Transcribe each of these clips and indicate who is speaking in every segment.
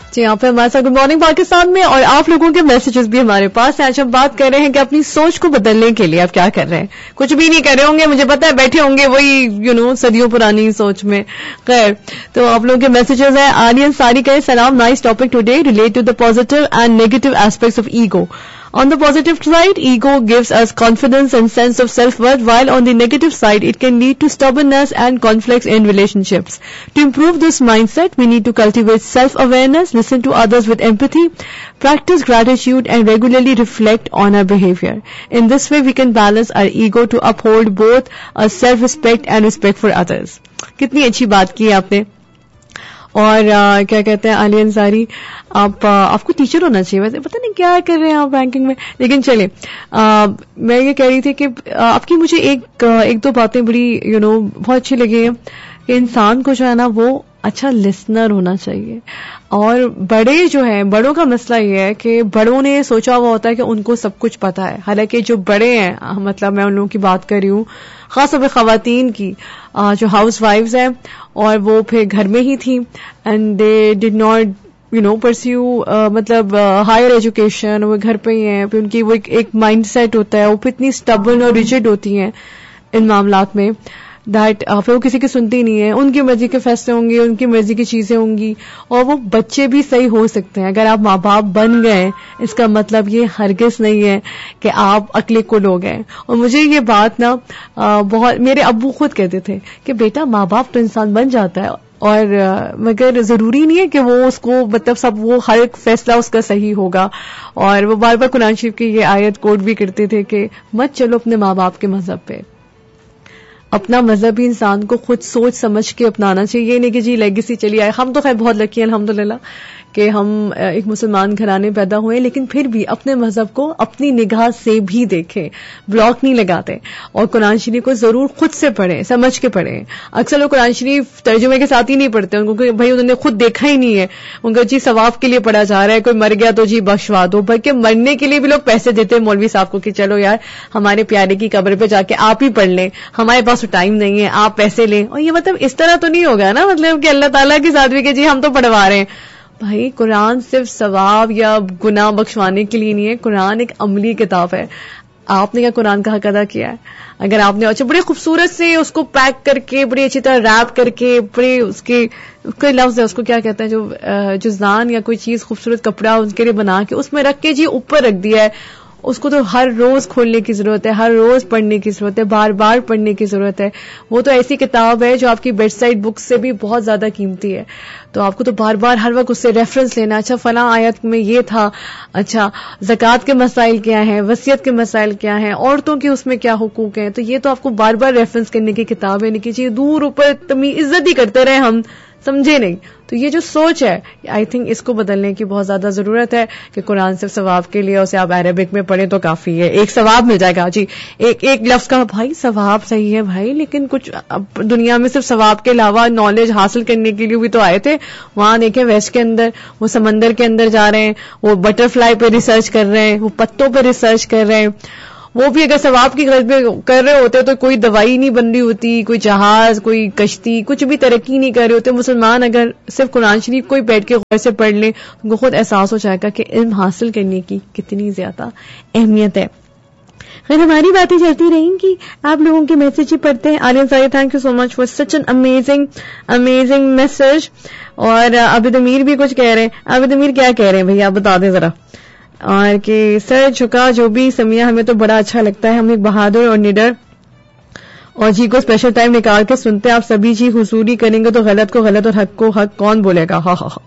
Speaker 1: جی یہاں پہ ہمارے ساتھ گڈ مارننگ پاکستان میں، اور آپ لوگوں کے میسیجز بھی ہمارے پاس ہیں. آج ہم بات کر رہے ہیں کہ اپنی سوچ کو بدلنے کے لیے آپ کیا کر رہے ہیں. کچھ بھی نہیں کر رہے ہوں گے، مجھے پتا ہے بیٹھے ہوں گے وہی صدیوں پرانی سوچ میں. خیر، تو آپ لوگوں کے میسیجز ہیں. علی انصاری کہے سلام، nice topic today, relate to the positive and negative aspects of ego. On the positive side, ego gives us confidence and sense of self-worth, while on the negative side, it can lead to stubbornness and conflicts in relationships. To improve this mindset, we need to cultivate self-awareness, listen to others with empathy, practice gratitude, and regularly reflect on our behavior. In this way, we can balance our ego to uphold both our self-respect and respect for others. کتنی اچھی بات کی آپ نے. اور کیا کہتے ہیں علی انصاری، آپ کو ٹیچر ہونا چاہیے. ویسے پتہ نہیں کیا کر رہے ہیں آپ بینکنگ میں، لیکن چلیں. میں یہ کہہ رہی تھی کہ آپ کی مجھے ایک دو باتیں بڑی بہت اچھی لگی ہیں کہ انسان کو جو ہے نا وہ اچھا لسنر ہونا چاہیے. اور بڑے جو ہیں، بڑوں کا مسئلہ یہ ہے کہ بڑوں نے سوچا ہوا ہوتا ہے کہ ان کو سب کچھ پتا ہے، حالانکہ جو بڑے ہیں، مطلب میں ان لوگوں کی بات کر رہی ہوں، خاص طور پہ خواتین کی جو ہاؤس وائفز ہیں اور وہ پھر گھر میں ہی تھیں، and they did not perceive مطلب ہائر ایجوکیشن، وہ گھر پہ ہی ہیں. پھر ان کی وہ ایک مائنڈ سیٹ ہوتا ہے، وہ پھر اتنی اسٹبرن اور ریجڈ ہوتی ہیں ان معاملات میں دیٹ پھر وہ کسی کی سنتی نہیں ہے. ان کی مرضی کے فیصلے ہوں گے، ان کی مرضی کی چیزیں ہوں گی، اور وہ بچے بھی صحیح ہو سکتے ہیں. اگر آپ ماں باپ بن گئے، اس کا مطلب یہ ہرگز نہیں ہے کہ آپ عقل کل ہو گئے. اور مجھے یہ بات نا بہت، میرے ابو خود کہتے تھے کہ بیٹا ماں باپ تو انسان بن جاتا ہے، اور مگر ضروری نہیں ہے کہ وہ اس کو مطلب سب وہ ہر ایک فیصلہ اس کا صحیح ہوگا. اور وہ بار بار قرآن شریف کی یہ آیت کوٹ بھی کرتے تھے کہ مت چلو اپنے ماں باپ کے مذہب پہ. اپنا مذہبی انسان کو خود سوچ سمجھ کے اپنانا چاہیے. یہ نہیں کہ جی لیگیسی چلی آئے. ہم تو خیر بہت لکی ہیں الحمدللہ کہ ہم ایک مسلمان گھرانے پیدا ہوئے، لیکن پھر بھی اپنے مذہب کو اپنی نگاہ سے بھی دیکھیں، بلاک نہیں لگاتے. اور قرآن شریف کو ضرور خود سے پڑھیں، سمجھ کے پڑھیں. اکثر لوگ قرآن شریف ترجمے کے ساتھ ہی نہیں پڑھتے، ان کو کہ بھائی انہوں نے خود دیکھا ہی نہیں ہے، ان کو جی ثواب کے لیے پڑھا جا رہا ہے، کوئی مر گیا تو جی بخشوا دو. بلکہ مرنے کے لیے بھی لوگ پیسے دیتے ہیں مولوی صاحب کو کہ چلو یار ہمارے پیارے کی قبر پہ جا کے آپ ہی پڑھ لیں، ہمارے پاس ٹائم نہیں ہے، آپ پیسے لیں. اور یہ مطلب اس طرح تو نہیں ہوگا نا، مطلب کہ اللہ تعالیٰ کے ساتھ بھی کہ جی ہم تو پڑھوا رہے ہیں. بھائی قرآن صرف ثواب یا گناہ بخشوانے کے لیے نہیں ہے، قرآن ایک عملی کتاب ہے. آپ نے کیا قرآن کا حق ادا کیا ہے؟ اگر آپ نے اچھا بڑے خوبصورت سے اس کو پیک کر کے، بڑی اچھی طرح ریپ کر کے، بڑے اس کے کوئی لفظ ہے اس کو کیا کہتے ہیں جو زان یا کوئی چیز خوبصورت کپڑا اس کے لیے بنا کے اس میں رکھ کے جی اوپر رکھ دیا ہے، اس کو تو ہر روز کھولنے کی ضرورت ہے، ہر روز پڑھنے کی ضرورت ہے، بار بار پڑھنے کی ضرورت ہے. وہ تو ایسی کتاب ہے جو آپ کی بیڈ سائڈ بک سے بھی بہت زیادہ قیمتی ہے. تو آپ کو تو بار بار ہر وقت اس سے ریفرنس لینا، اچھا فلاں آیت میں یہ تھا، اچھا زکوٰۃ کے مسائل کیا ہیں، وصیت کے مسائل کیا ہیں، عورتوں کے اس میں کیا حقوق ہیں. تو یہ تو آپ کو بار بار ریفرنس کرنے کی کتاب ہے، نہیں کہ چیز دور اوپر عزت ہی کرتے رہے ہم، سمجھے نہیں. تو یہ جو سوچ ہے آئی تھنک اس کو بدلنے کی بہت زیادہ ضرورت ہے کہ قرآن صرف ثواب کے لیے، اسے آپ عربک میں پڑھیں تو کافی ہے، ایک ثواب مل جائے گا. جی ایک لفظ کا بھائی ثواب صحیح ہے بھائی، لیکن کچھ دنیا میں صرف ثواب کے علاوہ نالج حاصل کرنے کے لیے بھی تو آئے تھے. وہاں دیکھیں ویسٹ کے اندر وہ سمندر کے اندر جا رہے ہیں، وہ بٹر فلائی پہ ریسرچ کر رہے ہیں، وہ پتوں پہ ریسرچ کر رہے ہیں. وہ بھی اگر ثواب کی غرض میں کر رہے ہوتے تو کوئی دوائی نہیں بن رہی ہوتی، کوئی جہاز، کوئی کشتی، کچھ بھی ترقی نہیں کر رہے ہوتے. مسلمان اگر صرف قرآن شریف کو ہی بیٹھ کے غور سے پڑھ لیں ان کو خود احساس ہو جائے گا کہ علم حاصل کرنے کی کتنی زیادہ اہمیت ہے. خیر ہماری باتیں چلتی رہیں گی، آپ لوگوں کے میسج ہی پڑھتے ہیں. عالیہ صاحب thank you so much for such an amazing message. اور عابد امیر بھی کچھ کہہ رہے ہیں. عابد امیر کیا کہہ رہے ہیں بھائی آپ بتا دیں ذرا. اور کہ سر جھکا جو بھی سمیا ہمیں تو بڑا اچھا لگتا ہے، ہم ایک بہادر اور نڈر اور جی کو اسپیشل ٹائم نکال کے سنتے ہیں. آپ سبھی جی حضوری کریں گے تو غلط کو غلط اور حق کو حق کون بولے گا؟ ہاں ہاں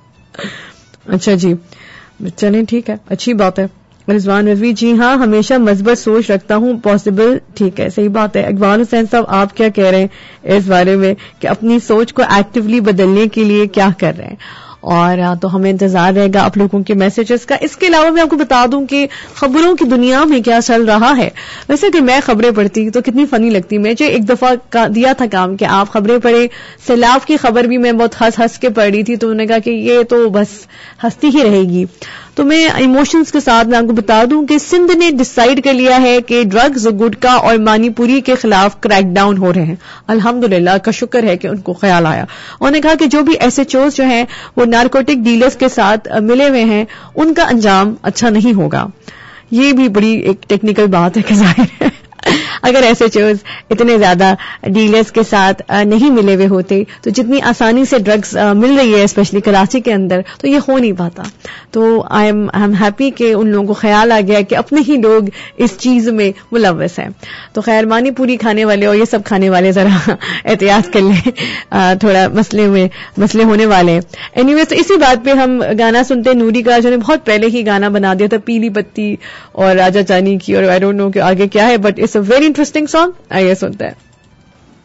Speaker 1: اچھا جی چلیں ٹھیک ہے، اچھی بات ہے. رضوان رضوی جی ہاں ہمیشہ مثبت سوچ رکھتا ہوں، پاسبل. ٹھیک ہے صحیح بات ہے. اقبال حسین صاحب آپ کیا کہہ رہے ہیں اس بارے میں کہ اپنی سوچ کو ایکٹیولی بدلنے کے لیے کیا کر رہے ہیں؟ اور تو ہمیں انتظار رہے گا آپ لوگوں کے میسیجز کا. اس کے علاوہ میں آپ کو بتا دوں کہ خبروں کی دنیا میں کیا چل رہا ہے. ویسے کہ میں خبریں پڑھتی تو کتنی فنی لگتی. میں جو ایک دفعہ دیا تھا کام کہ آپ خبریں پڑھیں، سیلاب کی خبر بھی میں بہت ہنس کے پڑھ رہی تھی، تو انہوں نے کہا کہ یہ تو بس ہنستی ہی رہے گی. تو میں ایموشنز کے ساتھ میں آپ کو بتا دوں کہ سندھ نے ڈیسائیڈ کر لیا ہے کہ ڈرگز، گٹکا اور مانی پوری کے خلاف کریک ڈاؤن ہو رہے ہیں. الحمدللہ کا شکر ہے کہ ان کو خیال آیا. انہوں نے کہا کہ جو بھی ایس ایچ اوز جو ہیں وہ نارکوٹک ڈیلرز کے ساتھ ملے ہوئے ہیں ان کا انجام اچھا نہیں ہوگا. یہ بھی بڑی ایک ٹیکنیکل بات ہے کہ ظاہر ہے اگر ایسے چوز اتنے زیادہ ڈیلرز کے ساتھ نہیں ملے ہوئے ہوتے تو جتنی آسانی سے ڈرگز مل رہی ہے اسپیشلی کراچی کے اندر تو یہ ہو نہیں پاتا. تو آئی ایم ہیپی کہ ان لوگوں کو خیال آ گیا کہ اپنے ہی لوگ اس چیز میں ملوث ہیں. تو خیر مانی پوری کھانے والے اور یہ سب کھانے والے ذرا احتیاط کر لیں, تھوڑا مسئلے ہونے والے ہیں. اینی وے تو اسی بات پہ ہم گانا سنتے ہیں نوری کا, جو نے بہت پہلے ہی گانا بنا دیا تھا پیلی بتی اور راجا چانی کی, اور آئی ڈونٹ نو کہ آگے کیا ہے, but it's a very interesting song. آئیے سنتے ہیں.